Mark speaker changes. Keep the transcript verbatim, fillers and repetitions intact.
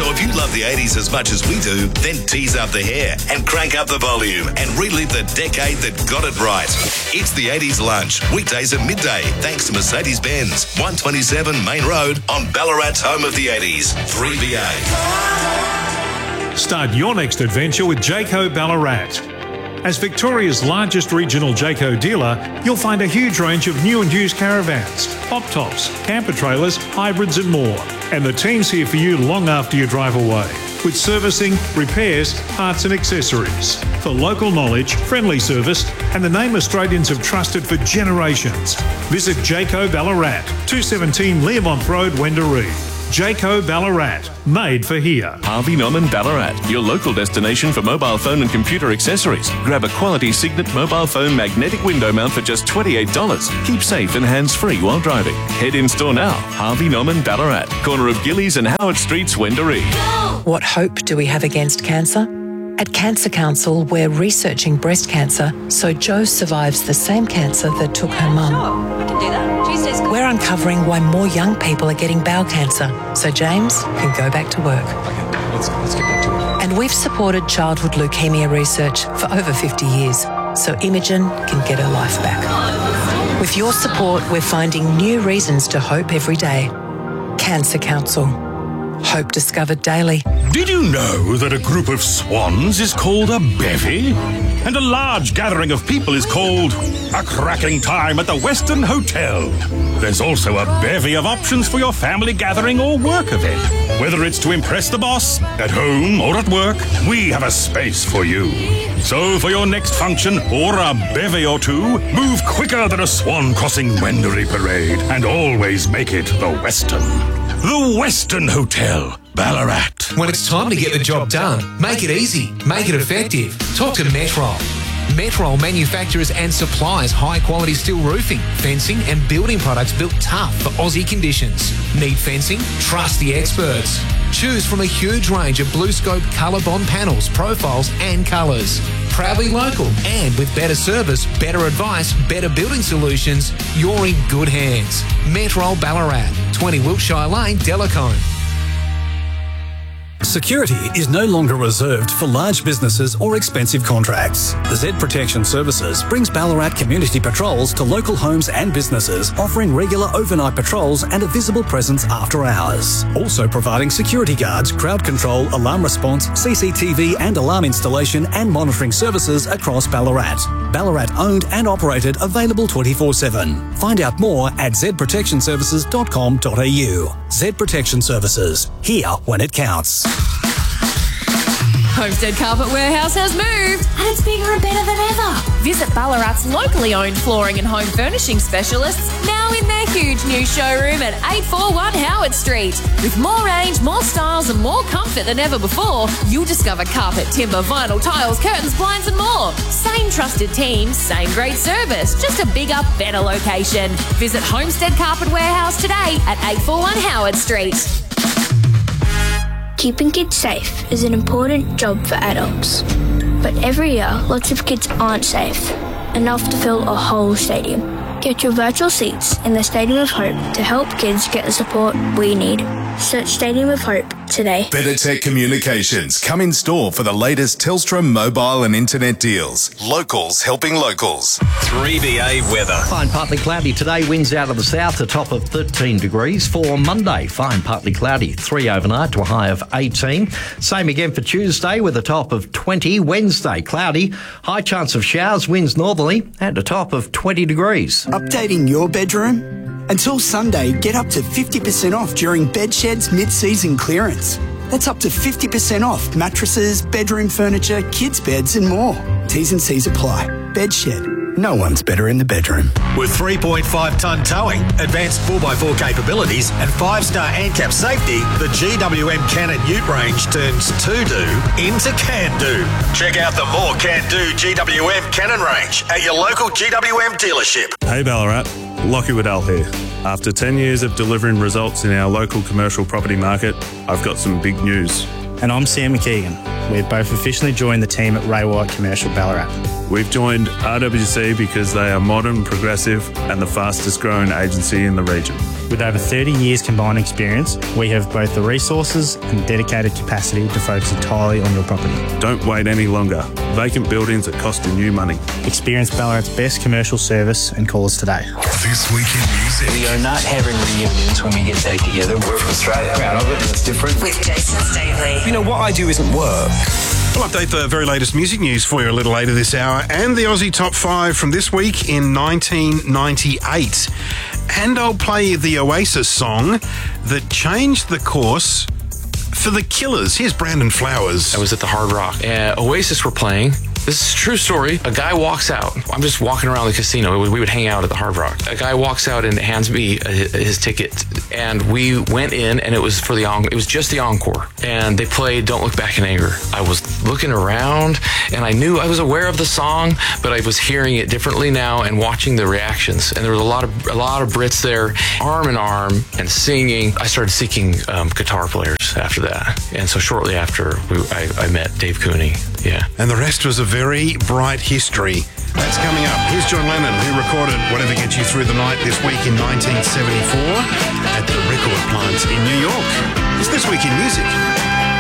Speaker 1: So if you love the eighties as much as we do, then tease up the hair and crank up the volume and relive the decade that got it right. It's the eighties Lunch, weekdays at midday, thanks to Mercedes-Benz, one twenty-seven Main Road on Ballarat's home of the eighties, three B A.
Speaker 2: Start your next adventure with Jayco Ballarat. As Victoria's largest regional Jayco dealer, you'll find a huge range of new and used caravans, pop-tops, camper trailers, hybrids and more. And the team's here for you long after you drive away, with servicing, repairs, parts and accessories. For local knowledge, friendly service and the name Australians have trusted for generations. Visit Jayco Ballarat, two seventeen Learmont Road, Wendouree. Jayco Ballarat, made for here.
Speaker 3: Harvey Norman Ballarat, your local destination for mobile phone and computer accessories. Grab a quality Signet mobile phone magnetic window mount for just twenty-eight dollars. Keep safe and hands-free while driving. Head in store now. Harvey Norman Ballarat, corner of Gillies and Howard Streets, Wendouree.
Speaker 4: What hope do we have against cancer? At Cancer Council, we're researching breast cancer so Jo survives the same cancer that took her mum.
Speaker 5: Sure, we can do that. Tuesday's good.
Speaker 4: We're uncovering why more young people are getting bowel cancer so James can go back to work.
Speaker 6: Okay, let's, let's get back to it.
Speaker 4: And we've supported childhood leukemia research for over fifty years so Imogen can get her life back. With your support, we're finding new reasons to hope every day. Cancer Council. Hope discovered daily.
Speaker 7: Did you know that a group of swans is called a bevy? And a large gathering of people is called a cracking time at the Western Hotel. There's also a bevy of options for your family gathering or work event. Whether it's to impress the boss, at home or at work, we have a space for you. So for your next function or a bevy or two, move quicker than a swan crossing Wendouree parade and always make it the Western. The Western Hotel, Ballarat.
Speaker 8: When it's time to get the job done, make it easy, make it effective. Talk to Metrol. Metrol manufactures and supplies high-quality steel roofing, fencing and building products built tough for Aussie conditions. Need fencing? Trust the experts. Choose from a huge range of BlueScope Colour Bond panels, profiles and colours. Proudly local and with better service, better advice, better building solutions, you're in good hands. Metrol Ballarat, twenty Wiltshire Lane, Delacombe.
Speaker 9: Security is no longer reserved for large businesses or expensive contracts. Z Protection Services brings Ballarat community patrols to local homes and businesses, offering regular overnight patrols and a visible presence after hours. Also providing security guards, crowd control, alarm response, C C T V and alarm installation and monitoring services across Ballarat. Ballarat owned and operated, available twenty-four seven. Find out more at z protection services dot com dot a u. Z Protection Services, here when it counts.
Speaker 10: Homestead Carpet Warehouse has moved and it's bigger and better than ever. Visit Ballarat's locally owned flooring and home furnishing specialists now in their huge new showroom at eight forty-one Howard Street. With more range, more styles and more comfort than ever before, you'll discover carpet, timber, vinyl, tiles, curtains, blinds and more. Same trusted team, same great service, just a bigger, better location. Visit Homestead Carpet Warehouse today at eight forty-one Howard Street.
Speaker 11: Keeping kids safe is an important job for adults. But every year, lots of kids aren't safe, enough to fill a whole stadium. Get your virtual seats in the Stadium of Hope to help kids get the support we need. Search Stadium of Hope today.
Speaker 12: Better Tech Communications. Come in store for the latest Telstra mobile and internet deals. Locals helping locals.
Speaker 1: three B A weather.
Speaker 13: Fine, partly cloudy today. Winds out of the south, a top of thirteen degrees. For Monday, fine, partly cloudy. three overnight to a high of eighteen. Same again for Tuesday with a top of twenty. Wednesday, cloudy. High chance of showers, winds northerly, and a top of twenty degrees.
Speaker 14: Updating your bedroom? Until Sunday, get up to fifty percent off during Bedshed's mid-season clearance. That's up to fifty percent off mattresses, bedroom furniture, kids' beds and more. T's and C's apply. Bedshed. No one's better in the bedroom.
Speaker 15: With three point five tonne towing, advanced four by four capabilities and five star ANCAP safety, the G W M Cannon Ute range turns to-do into can-do. Check out the more can-do G W M Cannon range at your local G W M dealership.
Speaker 16: Hey Ballarat, Lockie Waddell here. After ten years of delivering results in our local commercial property market, I've got some big news.
Speaker 17: And I'm Sam McKeegan. We've both officially joined the team at Ray White Commercial Ballarat.
Speaker 16: We've joined R W C because they are modern, progressive and the fastest growing agency in the region.
Speaker 17: With over thirty years combined experience, we have both the resources and dedicated capacity to focus entirely on your property.
Speaker 16: Don't wait any longer. Vacant buildings are costing you money.
Speaker 17: Experience Ballarat's best commercial service and call us today.
Speaker 1: This week in music.
Speaker 18: We are not having reunions when we get back together. We're from Australia. Proud of it, and it's different.
Speaker 19: With Jason Staley.
Speaker 18: You know, what I do isn't work.
Speaker 20: We'll update the very latest music news for you a little later this hour and the Aussie Top five from this week in nineteen ninety-eight. And I'll play the Oasis song that changed the course for the Killers. Here's Brandon Flowers.
Speaker 21: I was at the Hard Rock. Uh, Oasis were playing. This is a true story. A guy walks out. I'm just walking around the casino. We would hang out at the Hard Rock. A guy walks out and hands me his ticket. And we went in, and it was for the it was just the encore. And they played "Don't Look Back in Anger." I was looking around, and I knew I was aware of the song, but I was hearing it differently now and watching the reactions. And there was a lot of a lot of Brits there, arm in arm, and singing. I started seeking um, guitar players after that, and so shortly after, we, I, I met Dave Cooney. Yeah,
Speaker 20: and the rest was a very bright history. That's coming up. Here's John Lennon, who recorded Whatever Gets You Through the Night this week in nineteen seventy-four at the Record Plant in New York. It's This Week in Music.